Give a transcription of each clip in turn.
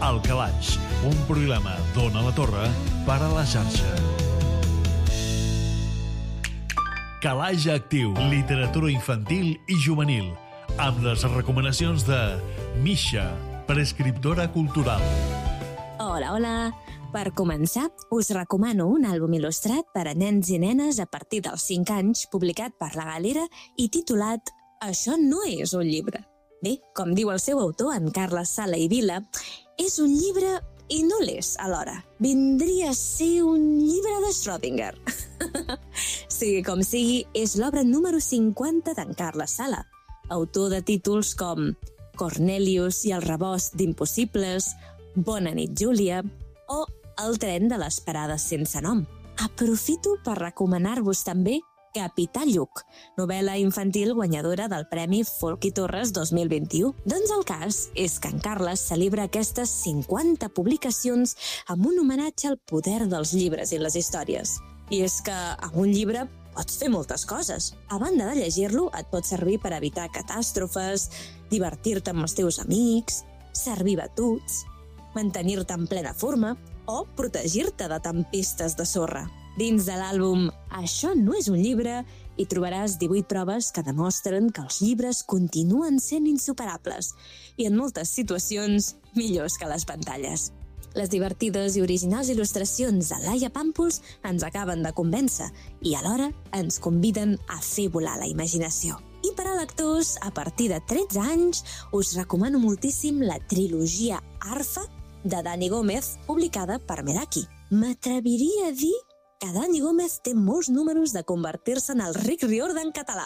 Al Calaix, un programa d'Ona la Torre per a la xarxa. Calaix Actiu, literatura infantil i juvenil, amb les recomanacions de Misha, prescriptora cultural. Hola, hola! Per començar, us recomano un àlbum il·lustrat per a nens i nenes a partir dels 5 anys, publicat per La Galera i titulat Això no és un llibre. Bé, com diu el seu autor, en Carles Sala i Vila, és un llibre i no l'és alhora. Vindria a ser un llibre de Schrödinger. Sigui com sigui, és l'obra número 50 d'en Carles Sala, autor de títols com Cornelius i el rebost d'impossibles, Bona nit, Júlia, o El tren de les parades sense nom. Aprofito per recomanar-vos també Capità Lluc, novel·la infantil guanyadora del Premi Folch i Torres 2021. Doncs el cas és que en Carles celebra aquestes 50 publicacions amb un homenatge al poder dels llibres i les històries. I és que amb un llibre pots fer moltes coses. A banda de llegir-lo, et pot servir per evitar catàstrofes, divertir-te amb els teus amics, servir batuts, mantenir-te en plena forma o protegir-te de tempestes de sorra. Dins de l'àlbum Això no és un llibre hi trobaràs 18 proves que demostren que els llibres continuen sent insuperables i en moltes situacions millors que les pantalles. Les divertides i originals il·lustracions de Laia Pàmpols ens acaben de convèncer i alhora ens conviden a fer volar la imaginació. I per a lectors, a partir de 13 anys, us recomano moltíssim la trilogia Arfa de Dani Gómez, publicada per Meraki. M'atreviria a dir que Dani Gómez té molts números de convertir-se en el Rick Riordan català.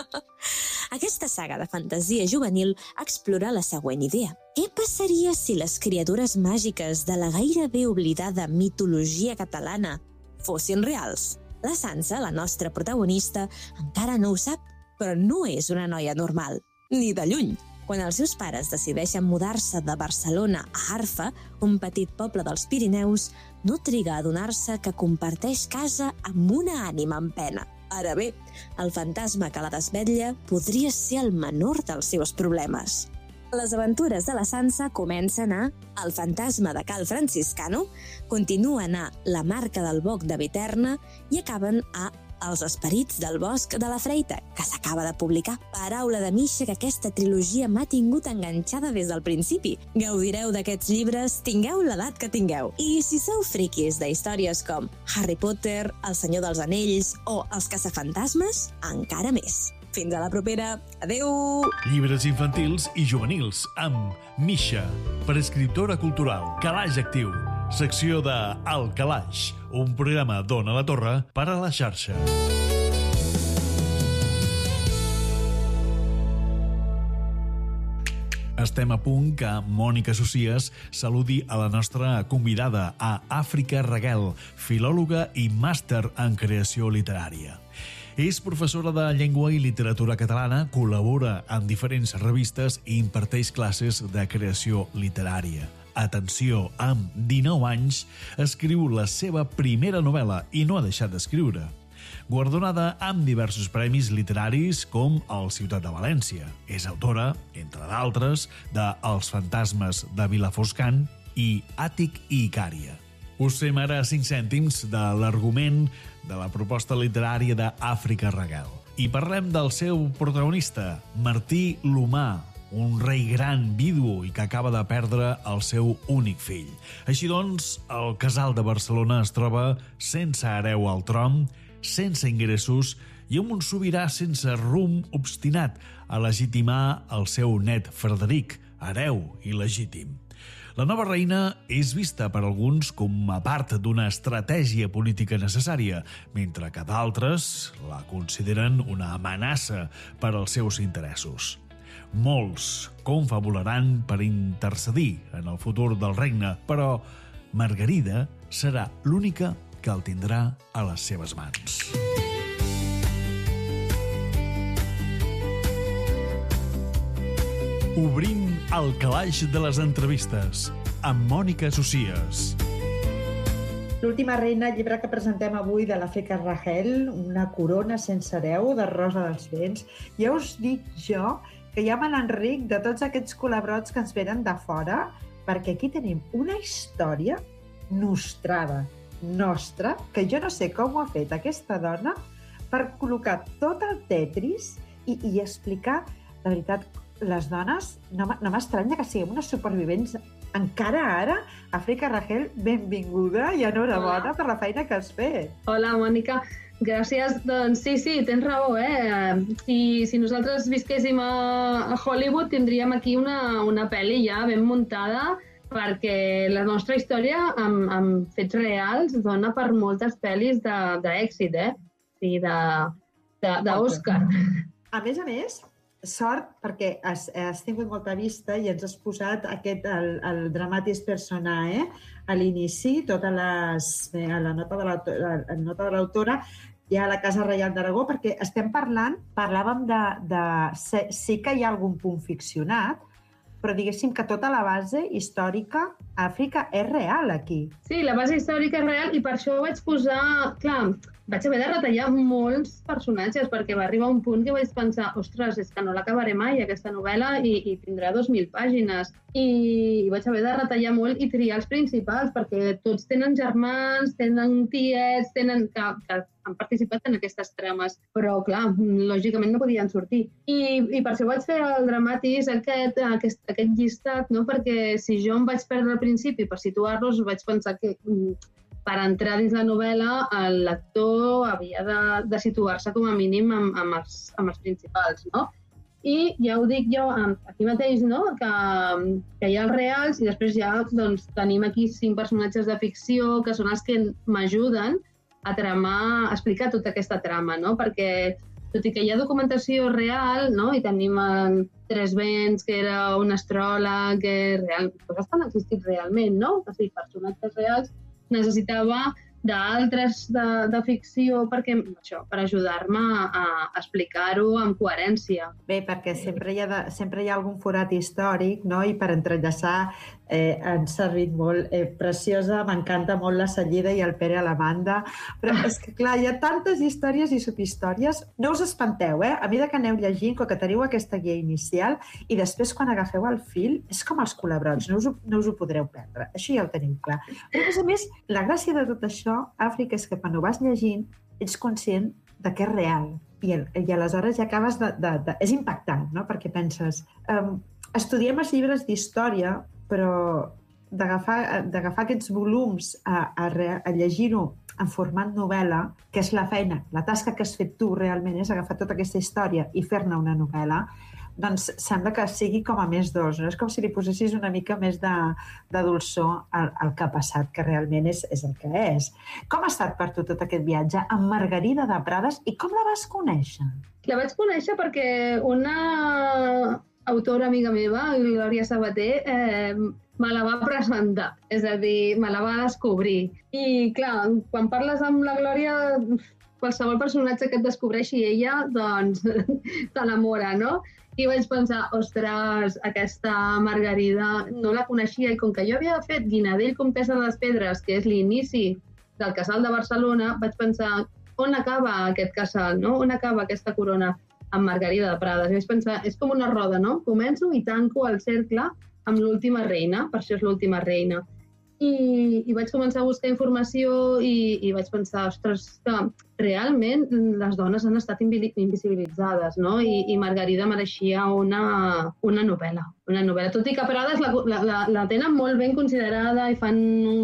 Aquesta saga de fantasia juvenil explora la següent idea. Què passaria si les criatures màgiques de la gairebé oblidada mitologia catalana fossin reals? La Sansa, la nostra protagonista, encara no ho sap, però no és una noia normal, ni de lluny. Quan els seus pares decideixen mudar-se de Barcelona a Arfa, un petit poble dels Pirineus, no triga a adonar-se que comparteix casa amb una ànima en pena. Ara bé, el fantasma que la desvetlla podria ser el menor dels seus problemes. Les aventures de la Sansa comencen a El fantasma de Cal Franciscano, continuen a La marca del boc de Viterna i acaben a Els esperits del bosc de la Freita, que s'acaba de publicar. Paraula de Misha que aquesta trilogia m'ha tingut enganxada des del principi. Gaudireu d'aquests llibres, tingueu l'edat que tingueu. I si sou friquis de històries com Harry Potter, El Senyor dels Anells o Els caçafantasmes, encara més. Fins a la propera. Adeu! Llibres infantils i juvenils amb Misha, prescriptora cultural. Calaix Actiu, secció de Al Calaix, un programa d'Ona la Torre per a la xarxa. Estem a punt que Mònica Socias saludi a la nostra convidada, a Àfrica Raguel, filòloga i màster en creació literària. És professora de llengua i literatura catalana, col·labora en diferents revistes i imparteix classes de creació literària. Atenció, amb 19 anys, escriu la seva primera novel·la i no ha deixat d'escriure. Guardonada amb diversos premis literaris com el Ciutat de València. És autora, entre d'altres, de Els fantasmes de Vilafoscan i Àtic i Icària. Us fem ara 5 cèntims de l'argument de la proposta literària d'Àfrica Raguel. I parlem del seu protagonista, Martí l'Humà, un rei gran, vídua i que acaba de perdre el seu únic fill. Així doncs, el casal de Barcelona es troba sense hereu al tron, sense ingressos i amb un sobirà sense rumb obstinat a legitimar el seu net Frederic, hereu il·legítim. La nova reina és vista per alguns com a part d'una estratègia política necessària, mentre que d'altres la consideren una amenaça per als seus interessos. Molts confabularan per intercedir en el futur del regne, però Margarida serà l'única que el tindrà a les seves mans. Obrim el calaix de les entrevistes amb Mònica Socias. L'última reina, llibre que presentem avui de l'Àfrica Raguel, Una corona sense hereu, de Rosa dels Vents. Ja us dic jo que ja me n'enric de tots aquests colabrots que ens venen de fora, perquè aquí tenim una història nostrada, nostra, que jo no sé com ho ha fet aquesta dona per col·locar tot el Tetris i explicar, de veritat, les dones, no m'estranya que siguem unes supervivents encara ara. Àfrica Ragel, benvinguda i enhorabona per la feina que has fet. Hola, Mònica. Gràcies. Doncs sí, tens raó, Si nosaltres visquéssim a Hollywood tindríem aquí una pel·li ja ben muntada, perquè la nostra història amb fets reals dona per moltes pel·lis d'èxit, Sí, d'Òscar. A més, sort, perquè has tingut molta vista i ens has posat el dramatis personae a l'inici, totes la nota de l'autora, ja a la Casa Reial d'Aragó, perquè parlàvem sí que hi ha algun punt ficcionat, però diguéssim que tota la base històrica Àfrica és real aquí. Sí, la base històrica és real i per això vaig posar... Clar, vaig haver de retallar molts personatges perquè va arribar un punt que vaig pensar ostres, és que no l'acabaré mai, aquesta novel·la, i tindrà 2.000 pàgines. I vaig haver de retallar molt i triar els principals perquè tots tenen germans, tenen tiets, que han participat en aquestes trames, però, clar, lògicament no podien sortir. I per això vaig fer el dramatis, aquest llistat, no? Perquè si jo em vaig perdre al principi per situar-los, vaig pensar que per entrar dins la novel·la el lector havia de situar-se com a mínim amb els principals, no? I ja ho dic jo aquí mateix, no? Que hi ha els reals i després ja tenim aquí 5 personatges de ficció que són els que m'ajuden a explicar tota aquesta trama, no? Perquè tot i que hi ha documentació real, no? I tenim en Tresvents, que era un astròleg, coses que han existit realment, no? O sigui, personatges reals, necessitava d'altres de ficció per ajudar-me a explicar-ho amb coherència. Bé, perquè sempre hi ha algun forat històric, no? I per entrellaçar han servit molt. Preciosa, m'encanta molt la Cellida i el Pere a la banda, però és que, clar, hi ha tantes històries i subhistòries. No us espanteu, A mesura que aneu llegint, que teniu aquesta guia inicial, i després, quan agafeu el fil, és com els culebrots, no us ho podreu perdre. Això ja ho teniu clar. Però, a més, la gràcia de tot això, Àfrica, és que quan ho vas llegint ets conscient de que és real i aleshores ja acabes és impactant, no? Perquè penses estudiem els llibres d'història, però d'agafar aquests volums a llegir-ho en format novel·la, que és la feina, la tasca que has fet tu realment és agafar tota aquesta història i fer-ne una novel·la, doncs sembla que sigui com a més dolç, no? És com si li posessis una mica més de dolçor al que ha passat, que realment és el que és. Com ha estat per tu tot aquest viatge amb Margarida de Prades i com la vas conèixer? La vaig conèixer perquè una autora amiga meva, Glòria Sabater, me la va presentar, és a dir, me la va descobrir. I, clar, quan parles amb la Glòria, qualsevol personatge que et descobreixi ella, doncs t'enamora, no? I vaig pensar, ostres, aquesta Margarida no la coneixia, i com que jo havia fet Guinadell, Comtessa de les Pedres, que és l'inici del Casal de Barcelona, vaig pensar, on acaba aquest casal, no? On acaba aquesta corona amb Margarida de Prades? I vaig pensar, és com una roda, no? Començo i tanco el cercle amb l'última reina, per això és l'última reina. I vaig començar a buscar informació i vaig pensar, ostres, que realment les dones han estat invisibilitzades, no? I Margarida mereixia una novel·la. Una novel·la. Tot i que Prades la tenen molt ben considerada i fan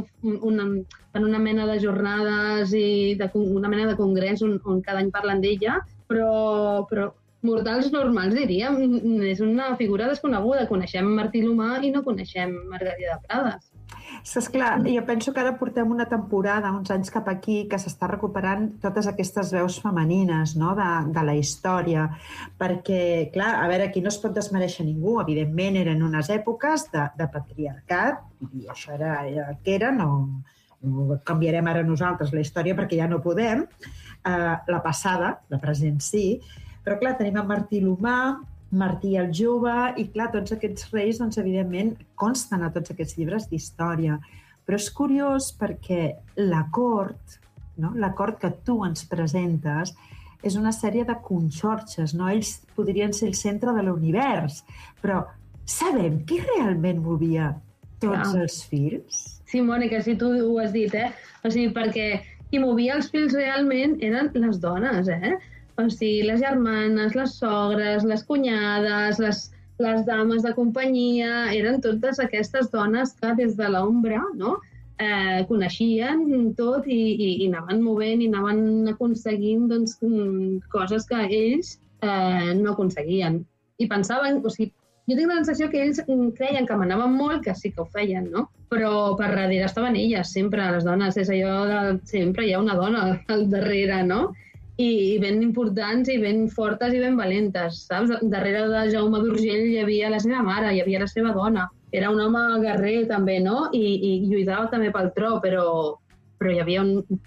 una mena de jornades i una mena de congrés on cada any parlen d'ella, però mortals normals, diríem, és una figura desconeguda. Coneixem Martí l'Humà i no coneixem Margarida de Prades. És clar, jo penso que ara portem una temporada, uns anys cap aquí, que s'està recuperant totes aquestes veus femenines, no?, de la història, perquè, clar, a veure, aquí no es pot desmereixer ningú, evidentment eren unes èpoques de patriarcat, i això era el que era, no canviarem ara nosaltres la història perquè ja no podem, la passada, la present sí, però clar, tenim en Martí l'Humà, Martí el Jove, i clar, tots aquests reis, doncs, evidentment, consten a tots aquests llibres d'història. Però és curiós perquè la cort, no?, la cort que tu ens presentes, és una sèrie de conxorxes, no? Ells podrien ser el centre de l'univers, però sabem qui realment movia Tots els fils? Sí, Mònica, sí, tu ho has dit, O sigui, perquè qui movia els fils realment eren les dones, O sigui, les germanes, les sogres, les cunyades, les dames de companyia, eren totes aquestes dones que des de l'ombra, no?, coneixien tot i anaven movent i anaven aconseguint doncs, coses que ells no aconseguien. I pensaven, o sigui, jo tinc la sensació que ells creien que manaven molt, que sí que ho feien, no? Però per darrere estaven elles, sempre, les dones, és allò de sempre hi ha una dona al darrere, no? I ben importants i ben fortes i ben valentes, saps? Darrere de Jaume d'Urgell hi havia la seva mare, hi havia la seva dona. Era un home guerrer també, no? I lluitava també pel tro, però hi havia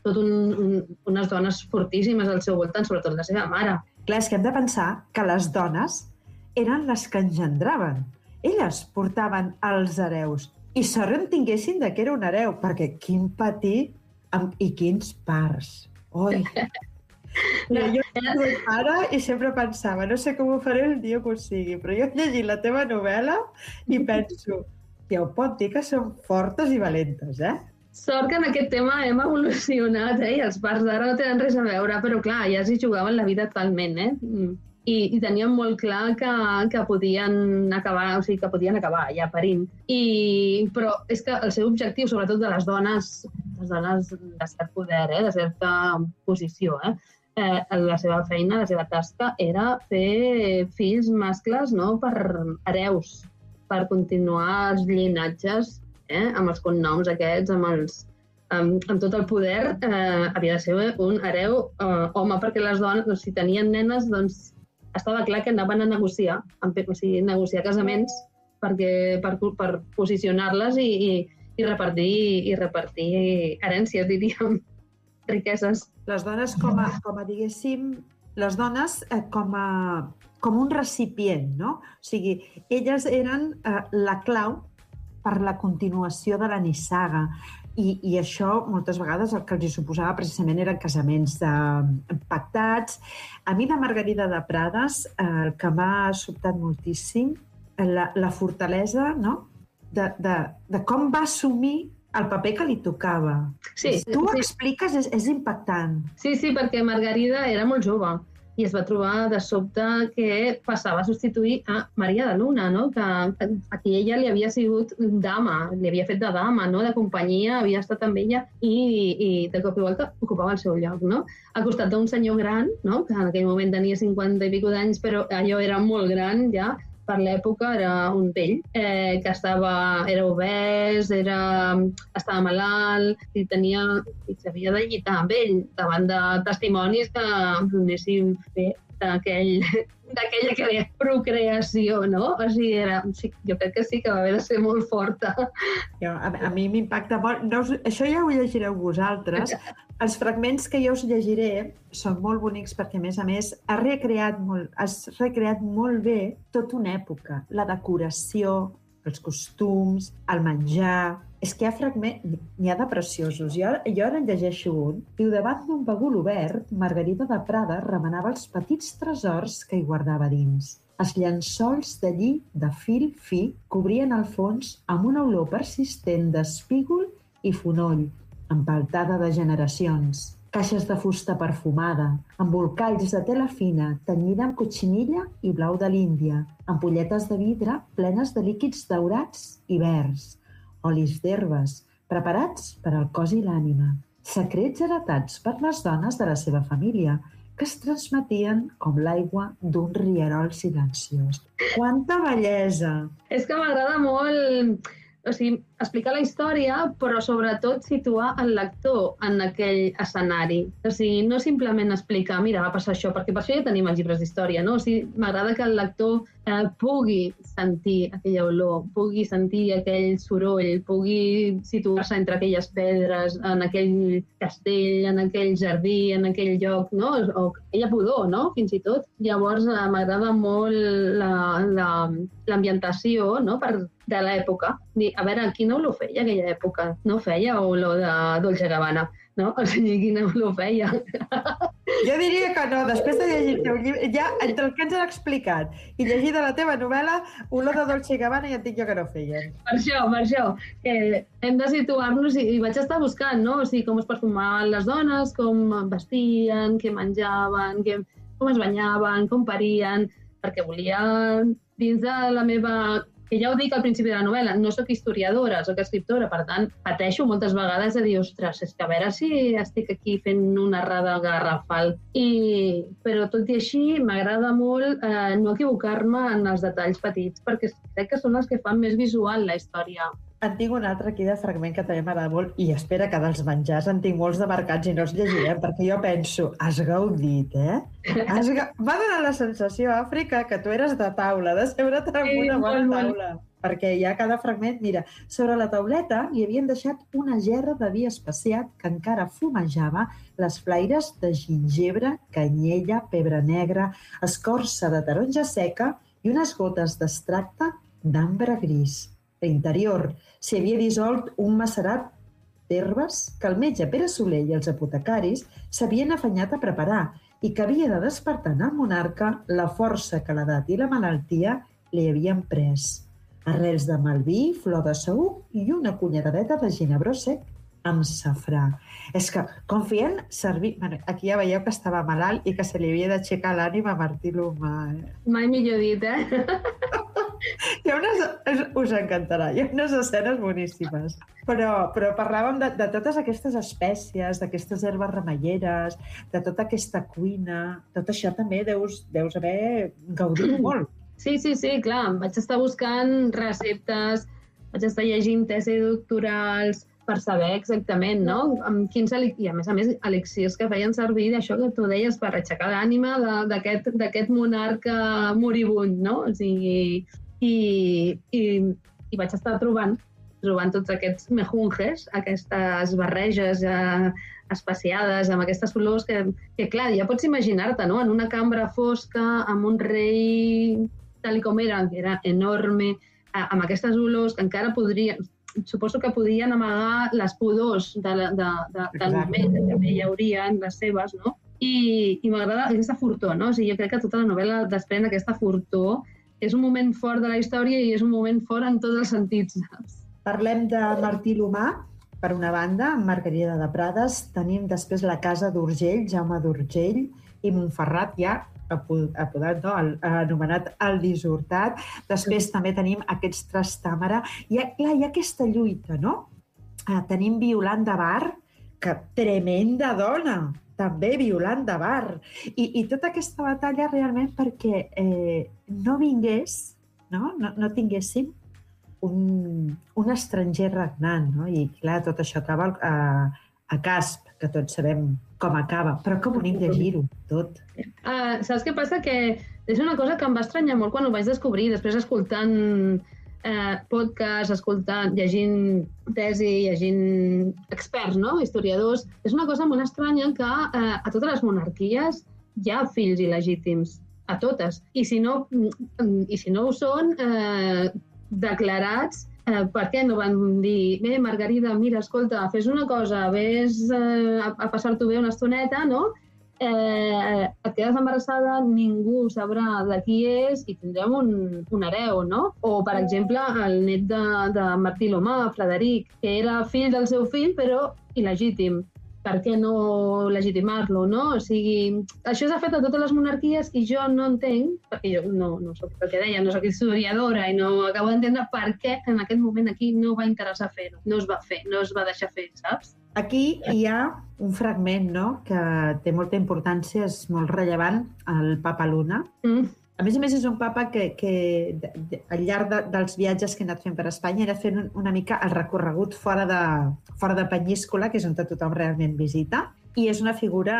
unes dones fortíssimes al seu voltant, sobretot la seva mare. Clar, és que hem de pensar que les dones eren les que engendraven. Elles portaven els hereus i sort en tinguessin de que era un hereu, perquè quin patir i quins parts. Oi! Jo soc mare i sempre pensava, no sé com ho faré el dia que ho sigui, però jo he llegit la teva novel·la i penso, ja ho pot dir que són fortes i valentes, Sort que en aquest tema hem evolucionat, i els parts d'ara no tenen res a veure, però clar, ja s'hi jugaven la vida totalment, I tenien molt clar que podien acabar, o sigui, que podien acabar ja parint. Però és que el seu objectiu, sobretot de les dones de cert poder, de certa posició, la seva feina, la seva tasca, era fer fills mascles, no?, per hereus, per continuar els llinatges, amb els cognoms aquests, amb tot el poder, havia de ser un hereu home, perquè les dones, si tenien nenes, doncs estava clar que anaven a negociar, o sigui, negociar casaments per posicionar-les i repartir herències, diríem, riqueses. Les dones diguéssim, les dones com un recipient, no? O sigui, elles eren la clau per la continuació de la nissaga. I això, moltes vegades, el que els suposava precisament eren casaments pactats. A mi, de Margarida de Prades, el que m'ha sobtat moltíssim, la fortalesa, no?, de com va assumir el paper que li tocava. Sí, tu ho expliques, és impactant. Sí, perquè Margarida era molt jove i es va trobar de sobte que passava a substituir a Maria de Luna, no?, que aquí ella li havia sigut dama, li havia fet de dama, no?, de companyia, havia estat amb ella i de cop i volta ocupava el seu lloc, no?, al costat d'un senyor gran, no?, que en aquell moment tenia 50 i escaig d'anys, però allò era molt gran ja, per l'època era un vell, que era obès, estava malalt i s'havia de lluitar amb ell davant de testimonis que donessin fe d'aquella procreació, no? O sigui, jo crec que sí que va haver de ser molt forta. A mi m'impacta molt. Això ja ho llegireu vosaltres. Els fragments que jo us llegiré són molt bonics perquè, a més, has recreat molt bé tota una època. La decoració, els costums, el menjar... És que hi ha fragments, n'hi ha de preciosos. Jo ara en llegeixo un. Diu, davant d'un bagul obert, Margarida de Prades remenava els petits tresors que hi guardava dins. Els llençols de lli de fil fi cobrien el fons amb una olor persistent d'espígol i fonoll, empeltada de generacions. Caixes de fusta perfumada, embolcalls de tela fina, tenyida amb cotxinilla i blau de l'Índia, ampolletes de vidre plenes de líquids daurats i verds, olis d'herbes, preparats per al cos i l'ànima, secrets heretats per les dones de la seva família, que es transmetien com l'aigua d'un rierol silenciós. Quanta bellesa! És que m'agrada molt, o sigui, explicar la història, però sobretot situar el lector en aquell escenari. O sigui, no simplement explicar, mira, va passar això, perquè per això ja tenim els llibres d'història, no? O sigui, m'agrada que el lector pugui sentir aquella olor, pugui sentir aquell soroll, pugui situar-se entre aquelles pedres, en aquell castell, en aquell jardí, en aquell lloc, no? O aquella pudor, no? Fins i tot. Llavors, m'agrada molt l'ambientació, no?, de l'època. A veure, quina olor feia aquella època? No feia olor de Dolce Gabbana, no? O sigui, quina olor feia? Jo diria que no, després de llegir el teu llibre, ja entre el que ens han explicat i llegir de la teva novel·la, olor de Dolce Gabbana ja et dic jo que no feien. Per això, que hem de situar-nos i vaig estar buscant, no? O sigui, com es perfumaven les dones, com vestien, què menjaven, com es banyaven, com parien, perquè volia, dins de la meva... Que ja ho dic al principi de la novel·la, no sóc historiadora, sóc escriptora, per tant, pateixo moltes vegades de dir, ostres, és que a veure si estic aquí fent una errada garrafal. Però tot i així, m'agrada molt no equivocar-me en els detalls petits, perquè crec que són els que fan més visual la història. En tinc un altre aquí de fragment que també m'agrada molt i espera que dels menjars en tinc molts de marcats i no els llegirem, perquè jo penso, has gaudit, eh? Va donar la sensació, Àfrica, que tu eres de taula, de seure't en una bona taula. Perquè hi ha cada fragment, mira, sobre la tauleta hi havien deixat una gerra de vi especiat que encara fumejava les flaires de gingebre, canyella, pebre negre, escorça de taronja seca i unes gotes d'extracte d'ambre gris. A l'interior s'hi havia dissolt un macerat d'herbes que el metge Pere Soler i els apotecaris s'havien afanyat a preparar i que havia de despertar en el monarca la força que l'edat i la malaltia li havien pres. Arrels de malví, flor de saüc i una culleradeta de ginebró sec amb safrà. És que confien servir... Bueno, aquí ja veieu que estava malalt i que se li havia d'aixecar l'ànima a Martí l'Humà. Mai millor dit, Us encantarà, hi ha unes escenes boníssimes. Però parlàvem de totes aquestes espècies, d'aquestes herbes remeieres, de tota aquesta cuina. Tot això també deus haver gaudit molt. Sí, clar. Vaig estar buscant receptes, vaig estar llegint tesis doctorals per saber exactament, no? Quins i a més, elixirs que feien servir d'això que tu deies per aixecar l'ànima d'aquest monarca moribund, no? O sigui, i vaig estar trobant tots aquests mejunjes, aquestes barreges especiades amb aquestes olors que clar, ja pots imaginar-te, no? En una cambra fosca, amb un rei tal com era, que era enorme, amb aquestes olors que encara suposo que podien amagar les pudors del moment, que també hi haurien les seves, no? I m'agrada aquesta fortor, no? O sigui, jo crec que tota la novel·la desprèn aquesta fortor. És un moment fort de la història i és un moment fort en tots els sentits. Parlem de Martí l'Humà, per una banda, amb Margarida de Prades. Tenim després la casa d'Urgell, Jaume d'Urgell, i Montferrat ja apodat, no? Anomenat el Dissortat. Després també tenim aquests Trastàmara. Hi ha aquesta lluita, no? Tenim Violant de Bar, que tremenda dona, també Violant de Bar. I tota aquesta batalla realment perquè no vingués, no tinguéssim un estranger regnant, no? I clar, tot això acaba a Casp, que tots sabem com acaba, però que bonic llegir-ho tot. Saps què passa? Que és una cosa que em va estranyar molt quan ho vaig descobrir, després escoltant podcasts, llegint tesi, llegint experts, no? Historiadors. És una cosa molt estranya que a totes les monarquies hi ha fills il·legítims, a totes. I si no ho són, declarats, per què no van dir Margarida, mira, escolta, fes una cosa, vés a passar-t'ho bé una estoneta, no? Et quedes embarassada, ningú sabrà de qui és i tindrem un hereu, no? O, per exemple, el net de Martí l'Humà, Frederic, que era fill del seu fill, però il·legítim. Per què no legitimar-lo, no? O sigui, això s'ha fet a totes les monarquies i jo no entenc, perquè jo no soc el que deia, no soc historiadora i no acabo d'entendre per què en aquest moment aquí no va interessar fer-ho, no es va fer, no es va deixar fer, saps? Aquí hi ha un fragment, no?, que té molta importància, és molt rellevant, el Papa Luna. A més, és un papa que al llarg dels viatges que he anat fent per Espanya he anat fent una mica el recorregut fora de Penyíscola, que és on tothom realment visita, i és una figura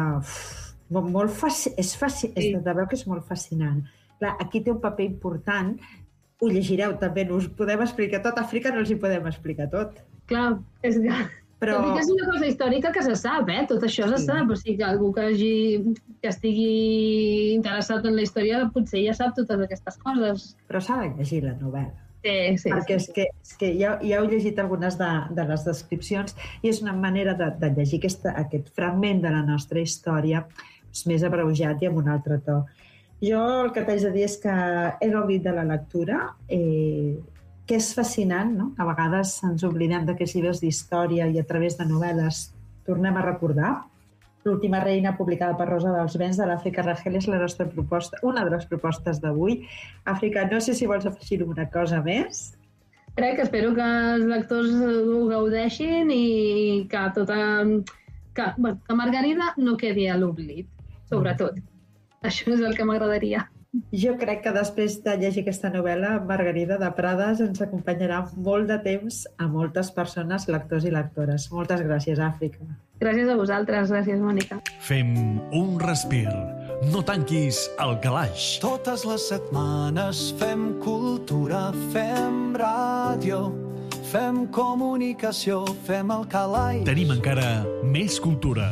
molt fascinant, de veure que és molt fascinant. Clar, aquí té un paper important, ho llegireu també, no us podem explicar tot, a Àfrica no els hi podem explicar tot. Clar, és que... Però... Tot i que és una cosa històrica que se sap, tot això se sap. O sigui, que algú que estigui interessat en la història potser ja sap totes aquestes coses. Però s'ha de llegir la novel·la. Sí. Perquè és que ja heu llegit algunes de les descripcions i és una manera de llegir aquest fragment de la nostra història més abreujat i amb un altre to. Jo el que t'haig de dir és que he gaudit de la lectura, que és fascinant, no? A vegades ens oblidem d'aquests llibres d'història i a través de novel·les tornem a recordar. L'última reina, publicada per Rosa dels Vents, de l'Àfrica Ragel, és la nostra proposta, una de les propostes d'avui. Àfrica, no sé si vols afegir una cosa més. Espero que els lectors ho gaudeixin i que Margarida no quedi a l'oblit, sobretot. Això és el que m'agradaria. Jo crec que després de llegir aquesta novel·la, Margarida de Prades ens acompanyarà molt de temps a moltes persones, lectors i lectores. Moltes gràcies, Àfrica. Gràcies a vosaltres, gràcies, Mònica. Fem un respir. No tanquis el calaix. Totes les setmanes fem cultura, fem ràdio, fem comunicació, fem el calaix. Tenim encara més cultura.